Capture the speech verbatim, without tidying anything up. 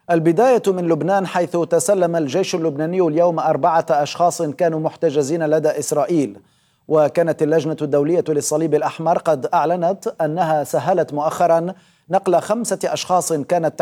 البداية من لبنان، حيث تسلم الجيش اللبناني اليوم أربعة أشخاص كانوا محتجزين لدى إسرائيل. وكانت اللجنة الدولية للصليب الأحمر قد أعلنت أنها سهلت مؤخرا نقل خمسة أشخاص كانت